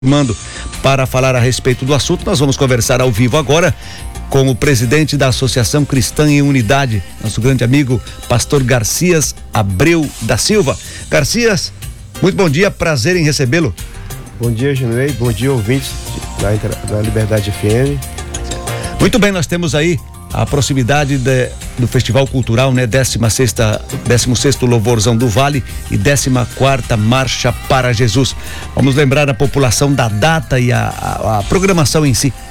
Mando para falar a respeito do assunto. Nós vamos conversar ao vivo agora com o presidente da Associação Cristã em Unidade, nosso grande amigo Pastor Garcias Abreu da Silva. Garcias, muito bom dia, prazer em recebê-lo. Bom dia, Genei, bom dia, ouvintes da Liberdade FM. Muito bem, nós temos aí a proximidade do Festival Cultural, né? 16º Louvorzão do Vale e 14ª Marcha para Jesus. Vamos lembrar a população da data e a programação em si.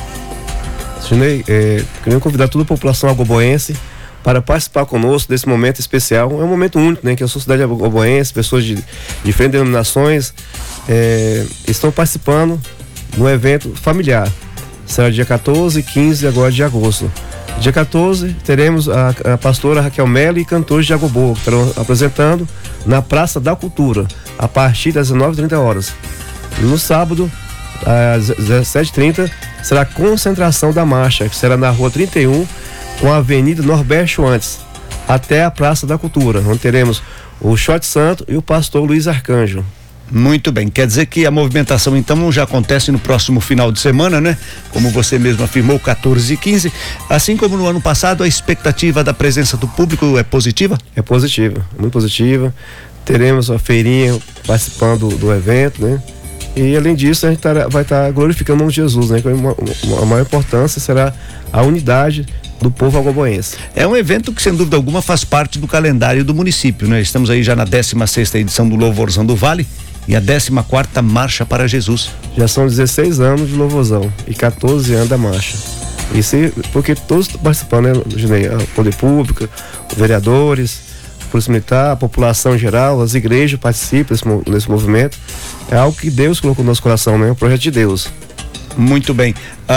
Genei, queria convidar toda a população agoboense para participar conosco desse momento especial. É um momento único, né? Que a sociedade agoboense, pessoas de diferentes denominações estão participando no evento familiar. Será dia 14 e 15 agora de agosto. Dia 14 teremos a pastora Raquel Melo e cantores de Agoboa, que estarão apresentando na Praça da Cultura, a partir das 19h30. No sábado, às 17h30, será a concentração da marcha, que será na Rua 31, com a Avenida Norberto Schwantz, até a Praça da Cultura, onde teremos o Shot Santo e o pastor Luiz Arcanjo. Muito bem, quer dizer que a movimentação então já acontece no próximo final de semana, né? Como você mesmo afirmou, 14 e 15, assim como no ano passado, a expectativa da presença do público é positiva? É positiva, muito positiva. Teremos a feirinha participando do evento, né? E além disso, a gente vai estar glorificando o nome de Jesus, né? A maior importância será a unidade do povo agoboense. É um evento que, sem dúvida alguma, faz parte do calendário do município, né? Estamos aí já na 16ª edição do Louvorzão do Vale e a 14ª Marcha para Jesus. Já são 16 anos de louvorzão e 14 anos da marcha. Isso porque todos estão participando, né, Ginei? A poder público, vereadores, polícia militar, a população em geral, as igrejas participam nesse movimento. É algo que Deus colocou no nosso coração, né? Um projeto de Deus. Muito bem.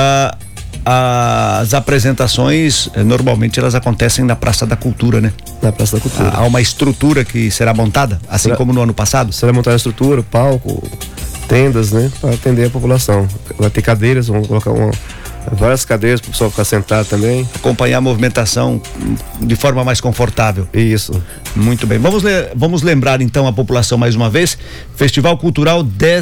As apresentações, normalmente elas acontecem na Praça da Cultura, né? Na Praça da Cultura. Há uma estrutura que será montada, assim como no ano passado? Será montada a estrutura, palco, tendas, né? Para atender a população. Vai ter cadeiras, vamos colocar várias cadeiras para o pessoal ficar sentado também. Acompanhar a movimentação de forma mais confortável. Isso. Muito bem. Vamos lembrar então a população mais uma vez. Festival Cultural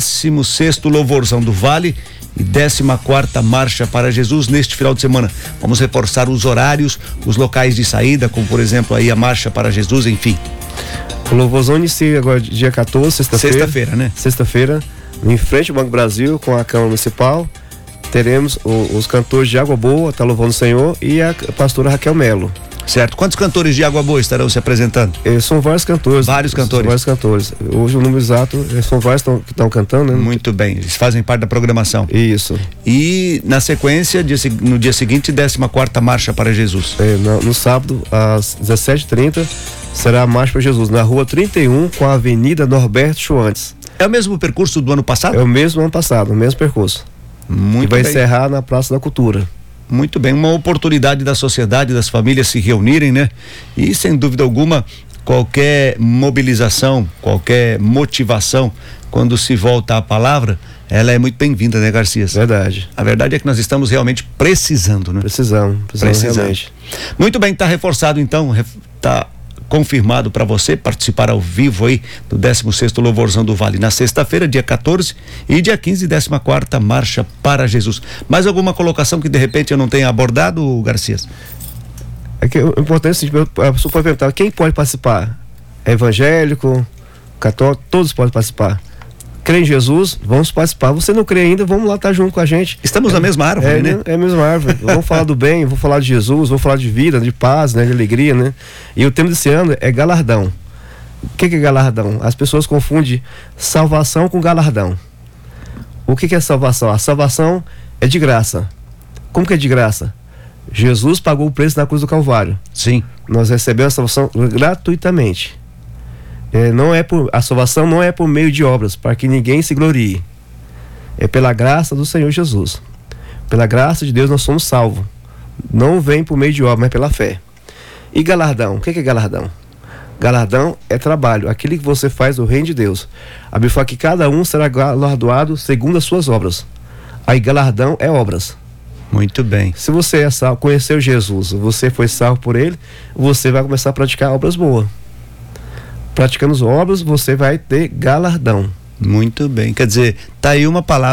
16º Louvorzão do Vale e 14ª Marcha para Jesus neste final de semana. Vamos reforçar os horários, os locais de saída, como por exemplo aí a Marcha para Jesus, enfim. O Louvorzão inicia agora dia 14, sexta-feira. Sexta-feira, né? Sexta-feira, em frente ao Banco Brasil, com a Câmara Municipal. Teremos os cantores de Água Boa, tá louvando o Senhor, e a pastora Raquel Melo. Certo. Quantos cantores de Água Boa estarão se apresentando? São vários cantores. Vários cantores. Vários cantores. Hoje o número exato, são vários que estão cantando, né? Muito bem, eles fazem parte da programação. Isso. E na sequência, no dia seguinte, 14ª Marcha para Jesus. No sábado, às 17h30, será a Marcha para Jesus, na Rua 31, com a Avenida Norberto Schwantz. É o mesmo percurso do ano passado? É o mesmo ano passado, o mesmo percurso. Muito bem. E vai bem. encerrar na Praça da Cultura. Muito bem, uma oportunidade da sociedade, das famílias se reunirem, né? E sem dúvida alguma, qualquer mobilização, qualquer motivação, quando se volta à palavra, ela é muito bem-vinda, né, Garcias? Verdade. A verdade é que nós estamos realmente precisando, né? Precisamos realmente. Muito bem, está reforçado então, está confirmado para você participar ao vivo aí do 16º Louvorzão do Vale na sexta-feira, dia 14, e dia 15, 14ª Marcha para Jesus. Mais alguma colocação que de repente eu não tenha abordado, Garcias? É que o importante é a pessoa pode perguntar quem pode participar. É evangélico, católico, todos podem participar. Crê em Jesus, vamos participar. Você não crê ainda, vamos lá estar junto com a gente. Estamos na mesma árvore, né? É a mesma árvore. Vamos falar do bem, vou falar de Jesus, vou falar de vida, de paz, né? De alegria, né? E o tema desse ano é galardão. O que é galardão? As pessoas confundem salvação com galardão. O que é salvação? A salvação é de graça. Como que é de graça? Jesus pagou o preço na cruz do Calvário. Sim. Nós recebemos a salvação gratuitamente. A salvação não é por meio de obras, para que ninguém se glorie. É pela graça do Senhor Jesus. Pela graça de Deus nós somos salvos. Não vem por meio de obra, mas pela fé. E galardão? O que é galardão? Galardão é trabalho, aquilo que você faz no reino de Deus. A Bíblia fala que cada um será galardoado segundo as suas obras. Aí galardão é obras. Muito bem. Se você é salvo, conheceu Jesus, você foi salvo por ele, você vai começar a praticar obras boas. Praticando as obras, você vai ter galardão. Muito bem, quer dizer, tá aí uma palavra